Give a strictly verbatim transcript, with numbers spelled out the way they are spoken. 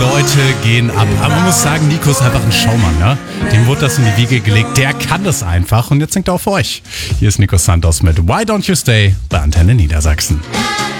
Leute gehen ab. Aber man muss sagen, Nico ist einfach ein Schaumann, ne? Dem wurde das in die Wiege gelegt. Der kann das einfach. Und jetzt singt er auch für euch. Hier ist Nico Santos mit Why Don't You Stay bei Antenne Niedersachsen.